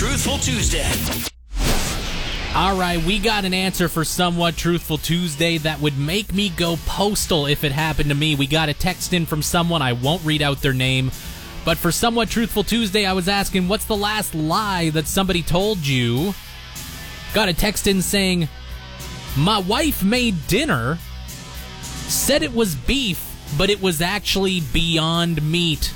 Truthful Tuesday. All right, we got an answer for Somewhat Truthful Tuesday that would make me go postal if it happened to me. We got a text in from someone. I won't read out their name. But for Somewhat Truthful Tuesday, I was asking, what's the last lie that somebody told you? Got a text in saying, my wife made dinner, said it was beef, but it was actually Beyond Meat.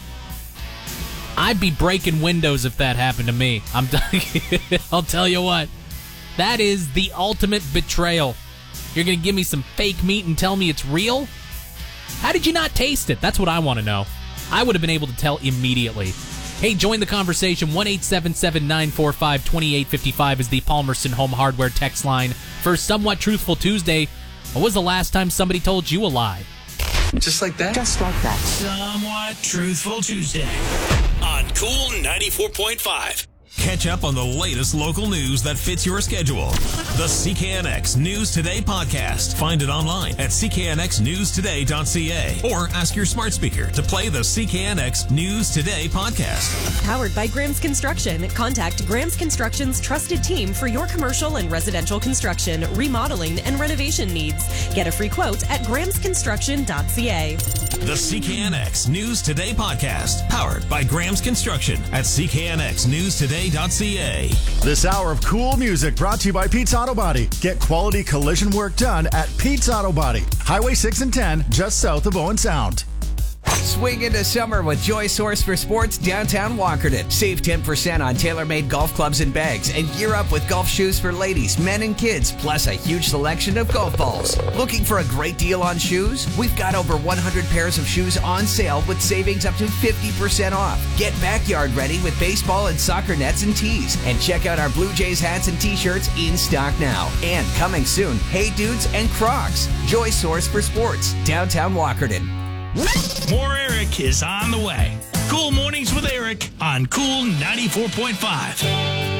I'd be breaking windows if that happened to me. I'll tell you what. That is the ultimate betrayal. You're going to give me some fake meat and tell me it's real? How did you not taste it? That's what I want to know. I would have been able to tell immediately. Hey, join the conversation. 1-877-945-2855 is the Palmerston Home Hardware text line. For Somewhat Truthful Tuesday, when was the last time somebody told you a lie? Just like that? Just like that. Somewhat Truthful Tuesday on Cool 94.5. Catch up on the latest local news that fits your schedule. The CKNX News Today podcast. Find it online at cknxnewstoday.ca or ask your smart speaker to play the CKNX News Today podcast. Powered by Graham's Construction. Contact Graham's Construction's trusted team for your commercial and residential construction, remodeling, and renovation needs. Get a free quote at grahamsconstruction.ca. The CKNX News Today podcast. Powered by Graham's Construction at cknxnewstoday.ca. This hour of cool music brought to you by Pete's Auto Body. Get quality collision work done at Pete's Auto Body. Highway 6 and 10, just south of Owen Sound. Swing into summer with Joy Source for Sports downtown Walkerton. Save 10% on tailor-made golf clubs and bags and gear up with golf shoes for ladies, men, and kids, plus a huge selection of golf balls. Looking for a great deal on shoes? We've got over 100 pairs of shoes on sale with savings up to 50% off. Get backyard ready with baseball and soccer nets and tees. And check out our Blue Jays hats and t-shirts in stock now. And coming soon, Hey Dudes and Crocs. Joy Source for Sports, downtown Walkerton. More Eric is on the way. Cool Mornings with Eric on Cool 94.5.